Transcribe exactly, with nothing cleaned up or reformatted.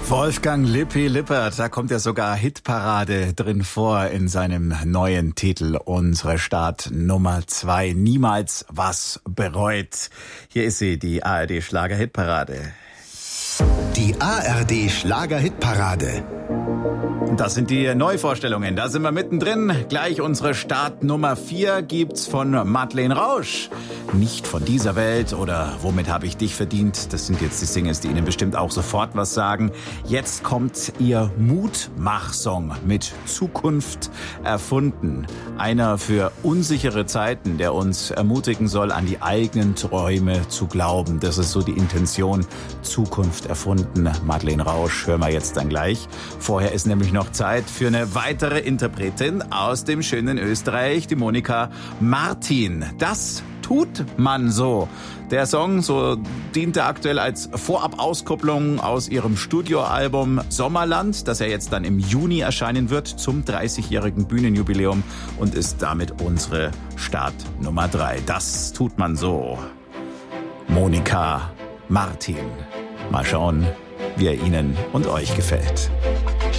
Wolfgang Lippi Lippert, da kommt ja sogar Hitparade drin vor in seinem neuen Titel. Unsere Start Nummer zwei. Niemals was bereut. Hier ist sie, die A R D Schlager-Hitparade. Die A R D Schlager-Hitparade. Das sind die Neuvorstellungen. Da sind wir mittendrin. Gleich unsere Start Nummer vier gibt's von Madeleine Rausch. Nicht von dieser Welt oder Womit habe ich dich verdient? Das sind jetzt die Singles, die Ihnen bestimmt auch sofort was sagen. Jetzt kommt ihr Mutmach-Song mit Zukunft erfunden. Einer für unsichere Zeiten, der uns ermutigen soll, an die eigenen Träume zu glauben. Das ist so die Intention. Zukunft erfunden. Madeleine Rausch hören wir jetzt dann gleich. Vorher ist nämlich noch Zeit für eine weitere Interpretin aus dem schönen Österreich, die Monika Martin. Das tut man so. Der Song so diente aktuell als Vorab-Auskopplung aus ihrem Studioalbum Sommerland, das ja jetzt dann im Juni erscheinen wird zum dreißigjährigen Bühnenjubiläum und ist damit unsere Start Nummer drei. Das tut man so. Monika Martin. Mal schauen, wie er Ihnen und euch gefällt.